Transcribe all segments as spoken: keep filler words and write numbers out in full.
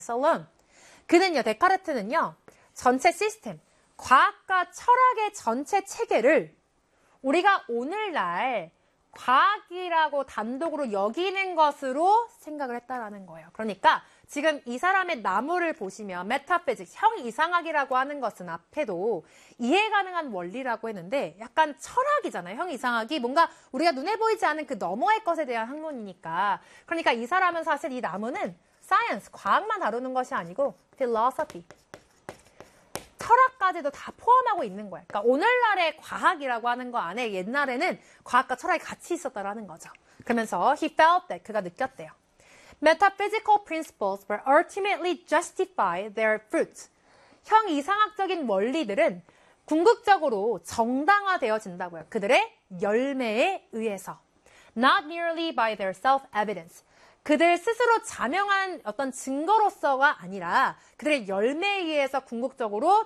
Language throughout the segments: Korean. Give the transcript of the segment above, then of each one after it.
alone. 그는요, 데카르트는요, 전체 시스템, 과학과 철학의 전체 체계를 우리가 오늘날 과학이라고 단독으로 여기는 것으로 생각을 했다라는 거예요. 그러니까 지금 이 사람의 나무를 보시면 메타피직스, 형이상학이라고 하는 것은 앞에도 이해 가능한 원리라고 했는데 약간 철학이잖아요. 형이상학이 뭔가 우리가 눈에 보이지 않는 그 너머의 것에 대한 학문이니까. 그러니까 이 사람은 사실 이 나무는 사이언스, 과학만 다루는 것이 아니고 philosophy, 철학까지도 다 포함하고 있는 거예요. 그러니까 오늘날의 과학이라고 하는 거 안에 옛날에는 과학과 철학이 같이 있었다라는 거죠. 그러면서 he felt that, 그가 느꼈대요. Metaphysical principles will ultimately justify their fruit. 형이상학적인 원리들은 궁극적으로 정당화되어진다고요. 그들의 열매에 의해서. Not merely by their self-evidence. 그들 스스로 자명한 어떤 증거로서가 아니라 그들의 열매에 의해서 궁극적으로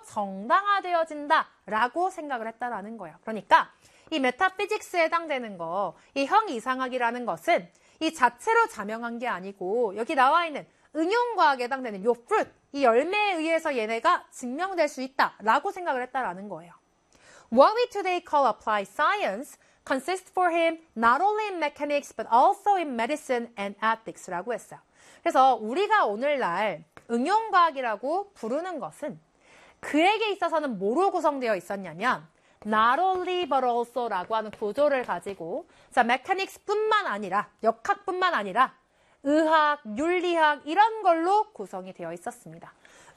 정당화되어진다라고 생각을 했다라는 거예요. 그러니까 이 메타피직스에 해당되는 거, 이 형이상학이라는 것은 이 자체로 자명한 게 아니고 여기 나와 있는 응용과학에 해당되는 요 fruit, 이 열매에 의해서 얘네가 증명될 수 있다라고 생각을 했다라는 거예요. What we today call applied science consists for him not only in mechanics but also in medicine and ethics라고 했어요. 그래서 우리가 오늘날 응용과학이라고 부르는 것은 그에게 있어서는 뭐로 구성되어 있었냐면 not only but also라고 하는 구조를 가지고 자, mechanics뿐만 아니라 역학뿐만 아니라 의학, 윤리학 이런 걸로 구성이 되어 있었습니다.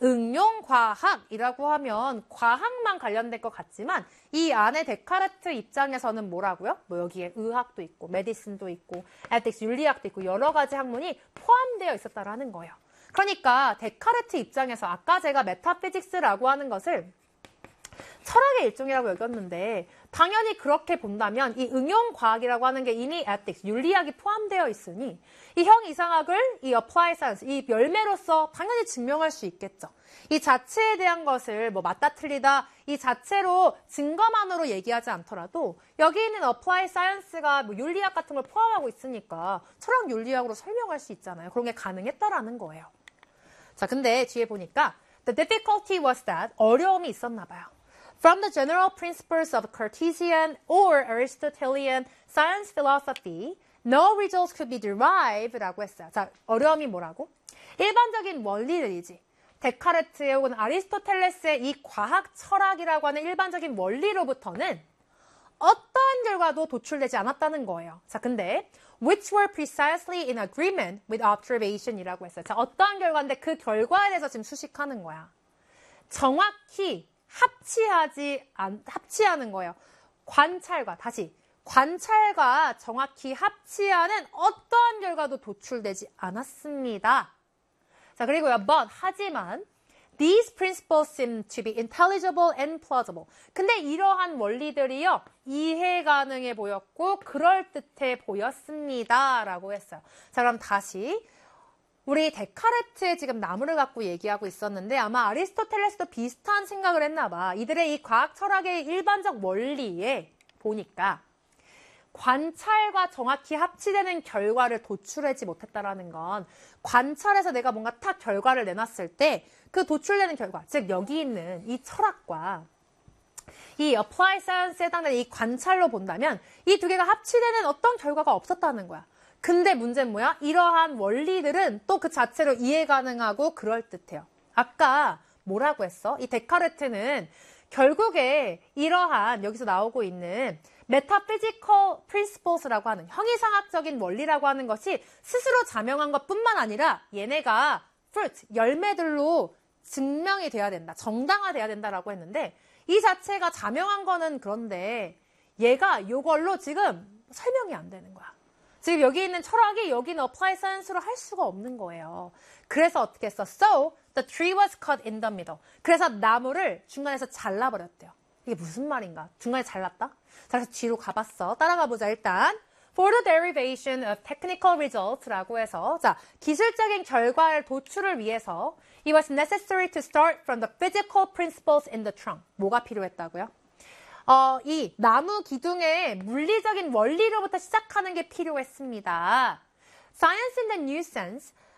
응용과학이라고 하면 과학만 관련된 것 같지만 이 안에 데카르트 입장에서는 뭐라고요? 뭐 여기에 의학도 있고 메디슨도 있고 에틱스, 윤리학도 있고 여러 가지 학문이 포함되어 있었다라는 거예요. 그러니까 데카르트 입장에서 아까 제가 메타피직스라고 하는 것을 철학의 일종이라고 여겼는데 당연히 그렇게 본다면 이 응용과학이라고 하는 게 이미 ethics, 윤리학이 포함되어 있으니 이 형이상학을 이 applied science, 이 열매로서 당연히 증명할 수 있겠죠. 이 자체에 대한 것을 뭐 맞다 틀리다 이 자체로 증거만으로 얘기하지 않더라도 여기 있는 applied science가 뭐 윤리학 같은 걸 포함하고 있으니까 철학 윤리학으로 설명할 수 있잖아요. 그런 게 가능했다라는 거예요. 자, 근데 뒤에 보니까 the difficulty was that 어려움이 있었나 봐요. From the general principles of Cartesian or Aristotelian science philosophy, no results could be derived 라고 했어요. 자, 어려움이 뭐라고? 일반적인 원리들이지. 데카르트의 혹은 아리스토텔레스의 이 과학 철학이라고 하는 일반적인 원리로부터는 어떠한 결과도 도출되지 않았다는 거예요. 자, 근데 which were precisely in agreement with observation이라고 했어요. 자, 어떠한 결과인데 그 결과에 대해서 지금 수식하는 거야. 정확히 합치하지 안, 합치하는 거예요. 관찰과, 다시, 관찰과 정확히 합치하는 어떠한 결과도 도출되지 않았습니다. 자, 그리고요, but, 하지만, these principles seem to be intelligible and plausible. 근데 이러한 원리들이요, 이해 가능해 보였고, 그럴듯해 보였습니다. 라고 했어요. 자, 그럼 다시, 우리 데카르트의 지금 나무를 갖고 얘기하고 있었는데 아마 아리스토텔레스도 비슷한 생각을 했나 봐. 이들의 이 과학 철학의 일반적 원리에 보니까 관찰과 정확히 합치되는 결과를 도출하지 못했다라는 건 관찰해서 내가 뭔가 딱 결과를 내놨을 때 그 도출되는 결과, 즉 여기 있는 이 철학과 이 applied science에 해당되는 이 관찰로 본다면 이 두 개가 합치되는 어떤 결과가 없었다는 거야. 근데 문제는 뭐야? 이러한 원리들은 또 그 자체로 이해 가능하고 그럴듯해요. 아까 뭐라고 했어? 이 데카르트는 결국에 이러한 여기서 나오고 있는 metaphysical principles라고 하는 형이상학적인 원리라고 하는 것이 스스로 자명한 것뿐만 아니라 얘네가 fruit, 열매들로 증명이 돼야 된다. 정당화돼야 된다라고 했는데 이 자체가 자명한 거는 그런데 얘가 이걸로 지금 설명이 안 되는 거야. 지금 여기 있는 철학이 여기는 applied science로 할 수가 없는 거예요. 그래서 어떻게 했어? So, the tree was cut in the middle. 그래서 나무를 중간에서 잘라버렸대요. 이게 무슨 말인가? 중간에 잘랐다? 자, 그래서 뒤로 가봤어. 따라가 보자, 일단. For the derivation of technical results라고 해서 자, 기술적인 결과를 도출을 위해서 it was necessary to start from the physical principles in the trunk. 뭐가 필요했다고요? 어, 이 나무 기둥의 물리적인 원리로부터 시작하는 게 필요했습니다. Science in the new sense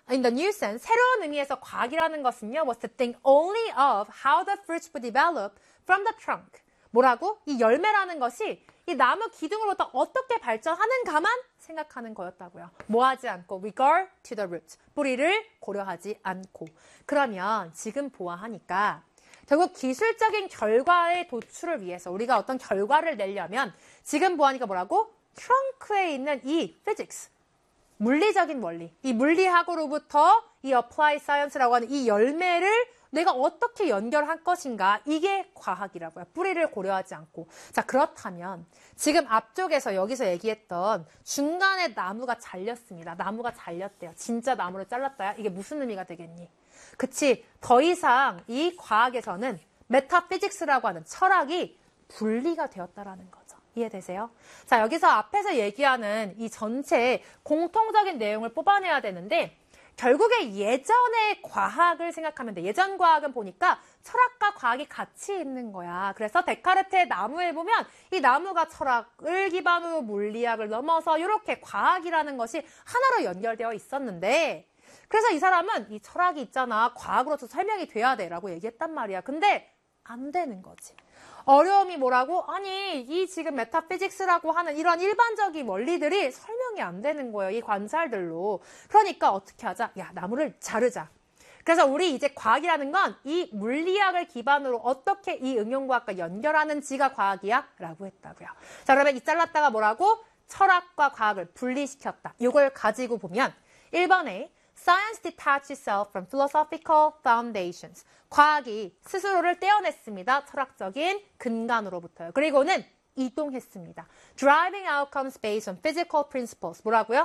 in the new sense, 새로운 의미에서 과학이라는 것은요, was to think only of how the fruits would develop from the trunk. 뭐라고? 이 열매라는 것이 이 나무 기둥으로부터 어떻게 발전하는가만 생각하는 거였다고요. 뭐 하지 않고 regard to the roots. 뿌리를 고려하지 않고. 그러면 지금 보아하니까 결국 기술적인 결과의 도출을 위해서 우리가 어떤 결과를 내려면 지금 보아하니까 뭐라고? 트렁크에 있는 이 physics. 물리적인 원리. 이 물리학으로부터 이 applied science라고 하는 이 열매를 내가 어떻게 연결할 것인가 이게 과학이라고요. 뿌리를 고려하지 않고. 자, 그렇다면 지금 앞쪽에서 여기서 얘기했던 중간에 나무가 잘렸습니다. 나무가 잘렸대요. 진짜 나무를 잘랐다야? 이게 무슨 의미가 되겠니? 그치? 더 이상 이 과학에서는 메타피직스라고 하는 철학이 분리가 되었다라는 거죠. 이해되세요? 자, 여기서 앞에서 얘기하는 이 전체 공통적인 내용을 뽑아내야 되는데 결국에 예전의 과학을 생각하면 돼. 예전 과학은 보니까 철학과 과학이 같이 있는 거야. 그래서 데카르트의 나무에 보면 이 나무가 철학을 기반으로 물리학을 넘어서 이렇게 과학이라는 것이 하나로 연결되어 있었는데 그래서 이 사람은 이 철학이 있잖아. 과학으로서 설명이 돼야 돼 라고 얘기했단 말이야. 근데 안 되는 거지. 어려움이 뭐라고? 아니 이 지금 메타피직스라고 하는 이런 일반적인 원리들이 설명이 안 되는 거예요. 이 관찰들로. 그러니까 어떻게 하자? 야 나무를 자르자. 그래서 우리 이제 과학이라는 건 이 물리학을 기반으로 어떻게 이 응용과학과 연결하는지가 과학이야? 라고 했다고요. 자 그러면 이 잘랐다가 뭐라고? 철학과 과학을 분리시켰다. 이걸 가지고 보면 일 번에 Science detached itself from philosophical foundations. 과학이 스스로를 떼어냈습니다. 철학적인 근간으로부터요. 그리고는 이동했습니다. Driving outcomes based on physical principles. 뭐라고요?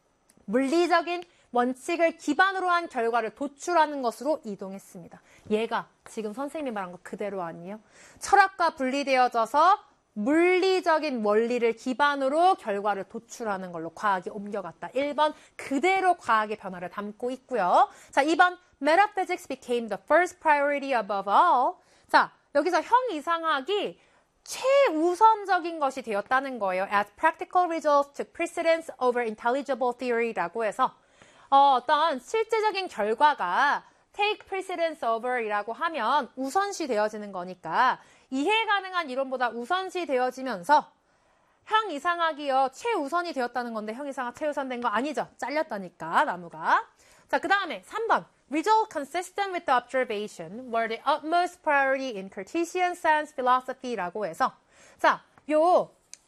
물리적인 원칙을 기반으로 한 결과를 도출하는 것으로 이동했습니다. 얘가 지금 선생님이 말한 거 그대로 아니에요? 철학과 분리되어져서 물리적인 원리를 기반으로 결과를 도출하는 걸로 과학이 옮겨갔다. 일 번 그대로 과학의 변화를 담고 있고요. 자, 이 번 Metaphysics became the first priority above all. 자, 여기서 형이상학이 최우선적인 것이 되었다는 거예요. As practical results took precedence over intelligible theory라고 해서 어, 어떤 실제적인 결과가 take precedence over이라고 하면 우선시 되어지는 거니까 이해 가능한 이론보다 우선시 되어지면서 형이상학이요 최우선이 되었다는 건데 형이상학 최우선된 거 아니죠. 잘렸다니까 나무가. 자, 그 다음에 삼 번 Result consistent with the observation were the utmost priority in Cartesian science philosophy라고 해서 자, 요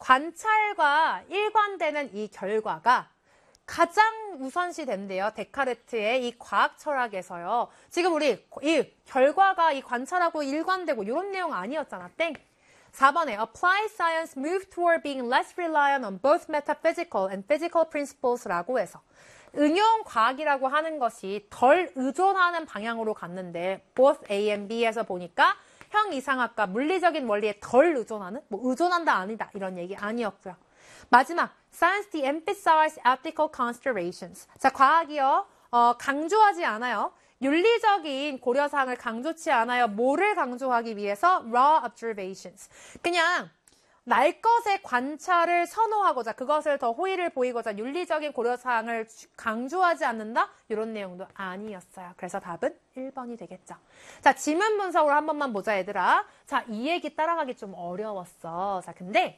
관찰과 일관되는 이 결과가 가장 우선시 된대요. 데카르트의 이 과학 철학에서요. 지금 우리 이 결과가 이 관찰하고 일관되고 이런 내용 아니었잖아. 땡. 사 번에 Applied science moved toward being less reliant on both metaphysical and physical principles라고 해서 응용 과학이라고 하는 것이 덜 의존하는 방향으로 갔는데 both A and B에서 보니까 형이상학과 물리적인 원리에 덜 의존하는 뭐 의존한다 아니다 이런 얘기 아니었고요. 마지막 Science de-emphasized ethical considerations. 자, 과학이요. 어, 강조하지 않아요. 윤리적인 고려사항을 강조치 않아요. 뭐를 강조하기 위해서? Raw observations. 그냥 날 것의 관찰을 선호하고자 그것을 더 호의를 보이고자 윤리적인 고려사항을 강조하지 않는다? 이런 내용도 아니었어요. 그래서 답은 일 번이 되겠죠. 자, 지문 분석으로 한 번만 보자 얘들아. 자, 이 얘기 따라가기 좀 어려웠어. 자, 근데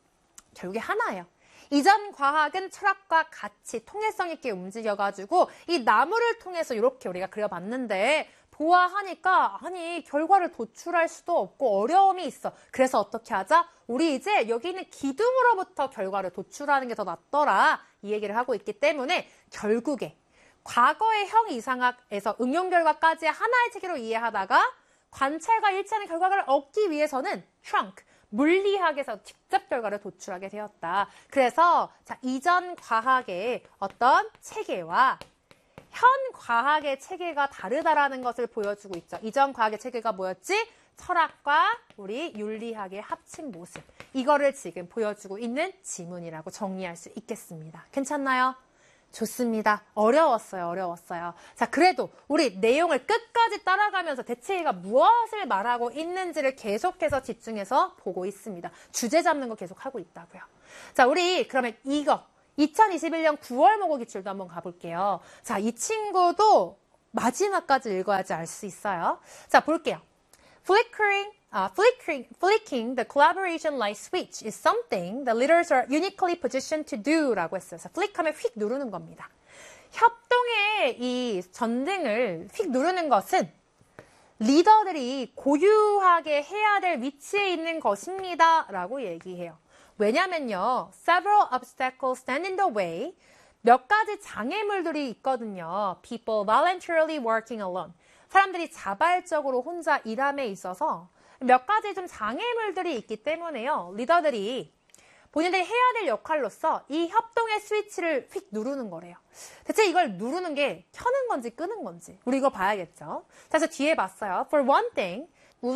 결국에 하나예요. 이전 과학은 철학과 같이 통일성 있게 움직여가지고 이 나무를 통해서 이렇게 우리가 그려봤는데 보아하니까 아니 결과를 도출할 수도 없고 어려움이 있어. 그래서 어떻게 하자? 우리 이제 여기 있는 기둥으로부터 결과를 도출하는 게 더 낫더라. 이 얘기를 하고 있기 때문에 결국에 과거의 형이상학에서 응용 결과까지 하나의 체계로 이해하다가 관찰과 일치하는 결과를 얻기 위해서는 trunk, 물리학에서 직접 결과를 도출하게 되었다. 그래서 자, 이전 과학의 어떤 체계와 현 과학의 체계가 다르다라는 것을 보여주고 있죠. 이전 과학의 체계가 뭐였지? 철학과 우리 윤리학의 합친 모습. 이거를 지금 보여주고 있는 지문이라고 정리할 수 있겠습니다. 괜찮나요? 좋습니다. 어려웠어요. 어려웠어요. 자, 그래도 우리 내용을 끝까지 따라가면서 대체 얘가 무엇을 말하고 있는지를 계속해서 집중해서 보고 있습니다. 주제 잡는 거 계속 하고 있다고요. 자, 우리 그러면 이거, 이천이십일 년 구월 모국 기출도 한번 가볼게요. 자, 이 친구도 마지막까지 읽어야지 알 수 있어요. 자, 볼게요. Flickering, uh, flickering, flicking the collaboration light switch is something the leaders are uniquely positioned to do 라고 했어요. 자, flick하면 휙 누르는 겁니다. 협동의 이 전등을 휙 누르는 것은 리더들이 고유하게 해야 될 위치에 있는 것입니다. 라고 얘기해요. 왜냐면요. Several obstacles stand in the way. 몇 가지 장애물들이 있거든요. People voluntarily working alone. 사람들이 자발적으로 혼자 일함에 있어서 몇 가지 좀 장애물들이 있기 때문에요. 리더들이 본인들이 해야 될 역할로서 이 협동의 스위치를 휙 누르는 거래요. 대체 이걸 누르는 게 켜는 건지 끄는 건지 우리 이거 봐야겠죠. 그래서 뒤에 봤어요. For one thing,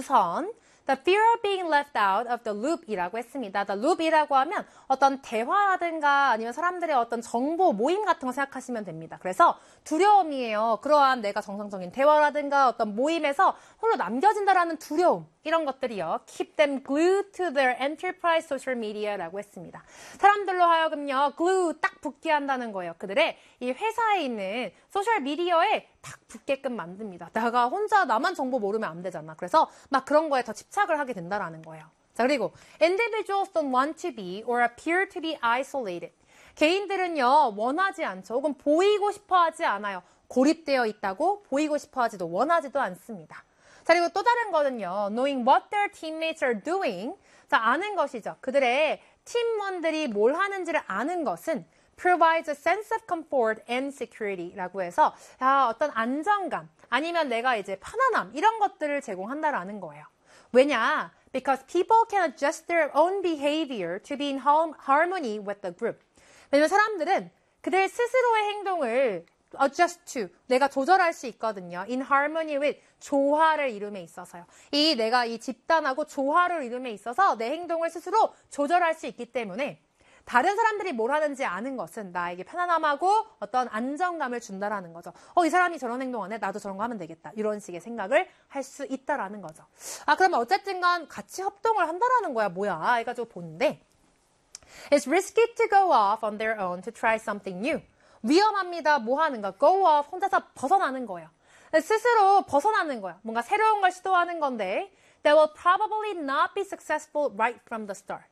우선 The fear of being left out of the loop이라고 했습니다. The loop이라고 하면 어떤 대화라든가 아니면 사람들의 어떤 정보 모임 같은 거 생각하시면 됩니다. 그래서 두려움이에요. 그러한 내가 정상적인 대화라든가 어떤 모임에서 홀로 남겨진다라는 두려움 이런 것들이요. Keep them glued to their enterprise social media라고 했습니다. 사람들로 하여금요. glue 딱 붙게 한다는 거예요. 그들의 이 회사에 있는 소셜 미디어에 딱 붙게끔 만듭니다. 내가 혼자 나만 정보 모르면 안 되잖아. 그래서 막 그런 거에 더 집착을 하게 된다라는 거예요. 자, 그리고 individuals don't want to be or appear to be isolated. 개인들은요, 원하지 않죠. 혹은 보이고 싶어 하지 않아요. 고립되어 있다고 보이고 싶어 하지도 원하지도 않습니다. 자, 그리고 또 다른 거는요. knowing what their teammates are doing. 자, 아는 것이죠. 그들의 팀원들이 뭘 하는지를 아는 것은 provides a sense of comfort and security라고 해서 야, 어떤 안정감 아니면 내가 이제 편안함 이런 것들을 제공한다라는 거예요. 왜냐? Because people can adjust their own behavior to be in harmony with the group. 왜냐면 사람들은 그들 스스로의 행동을 adjust to, 내가 조절할 수 있거든요. in harmony with, 조화를 이룸에 있어서요. 이 내가 이 집단하고 조화를 이룸에 있어서 내 행동을 스스로 조절할 수 있기 때문에 다른 사람들이 뭘 하는지 아는 것은 나에게 편안함하고 어떤 안정감을 준다라는 거죠. 어, 이 사람이 저런 행동하네. 나도 저런 거 하면 되겠다. 이런 식의 생각을 할 수 있다라는 거죠. 아, 그러면 어쨌든 간 같이 협동을 한다라는 거야. 뭐야? 해가지고 보는데 It's risky to go off on their own to try something new. 위험합니다. 뭐 하는가? Go off, 혼자서 벗어나는 거예요. 스스로 벗어나는 거야. 뭔가 새로운 걸 시도하는 건데 They will probably not be successful right from the start.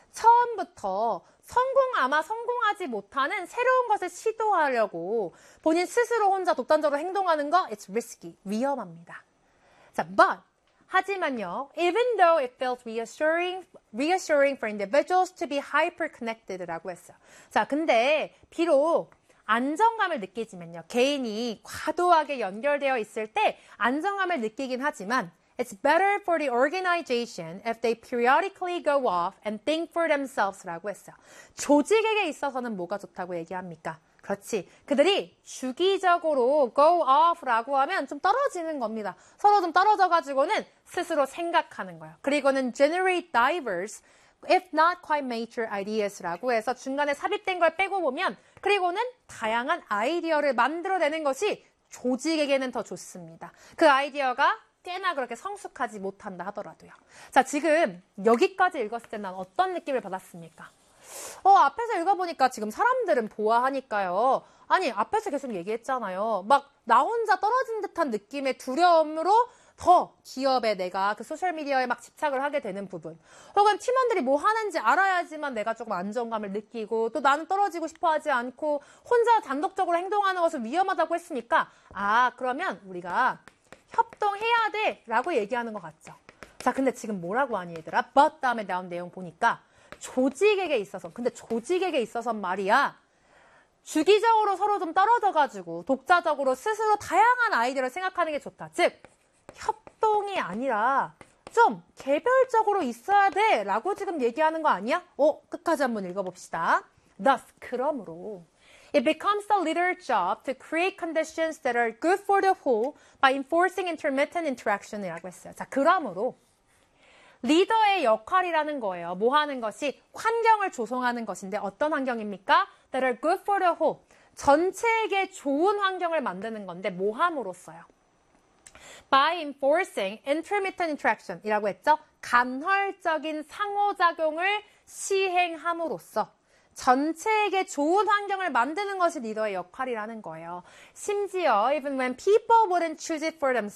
처음부터 성공 아마 성공하지 못하는 새로운 것을 시도하려고 본인 스스로 혼자 독단적으로 행동하는 거 it's risky, 위험합니다. 자, but 하지만요, even though it feels reassuring, reassuring for individuals to be hyper-connected라고 했어요. 자, 근데 비록 안정감을 느끼지만요, 개인이 과도하게 연결되어 있을 때 안정감을 느끼긴 하지만 It's better for the organization if they periodically go off and think for themselves라고 했어요. 조직에게 있어서는 뭐가 좋다고 얘기합니까? 그렇지. 그들이 주기적으로 go off라고 하면 좀 떨어지는 겁니다. 서로 좀 떨어져가지고는 스스로 생각하는 거예요. 그리고는 generate diverse, if not quite mature ideas라고 해서 중간에 삽입된 걸 빼고 보면 그리고는 다양한 아이디어를 만들어내는 것이 조직에게는 더 좋습니다. 그 아이디어가 꽤나 그렇게 성숙하지 못한다 하더라도요. 자, 지금 여기까지 읽었을 때 난 어떤 느낌을 받았습니까? 어, 앞에서 읽어보니까 지금 사람들은 보아하니까요. 아니, 앞에서 계속 얘기했잖아요. 막 나 혼자 떨어진 듯한 느낌의 두려움으로 더 기업에 내가 그 소셜미디어에 막 집착을 하게 되는 부분. 혹은 팀원들이 뭐 하는지 알아야지만 내가 조금 안정감을 느끼고 또 나는 떨어지고 싶어 하지 않고 혼자 단독적으로 행동하는 것은 위험하다고 했으니까 아, 그러면 우리가 협동해야 돼 라고 얘기하는 것 같죠. 자, 근데 지금 뭐라고 하니 얘들아? but 다음에 나온 내용 보니까 조직에게 있어서, 근데 조직에게 있어서는 말이야 주기적으로 서로 좀 떨어져가지고 독자적으로 스스로 다양한 아이디어를 생각하는 게 좋다. 즉 협동이 아니라 좀 개별적으로 있어야 돼 라고 지금 얘기하는 거 아니야? 어, 끝까지 한번 읽어봅시다. Thus, 그러므로 It becomes the leader's job to create conditions that are good for the whole by enforcing intermittent interaction이라고 했어요. 자, 그러므로 리더의 역할이라는 거예요. 뭐 하는 것이 환경을 조성하는 것인데 어떤 환경입니까? That are good for the whole. 전체에게 좋은 환경을 만드는 건데 뭐 함으로써요? By enforcing intermittent interaction이라고 했죠. 간헐적인 상호작용을 시행함으로써 전체에게 좋은 환경을 만드는 것이 리더의 역할이라는 거예요. 심지어 even when people wouldn't choose it for themselves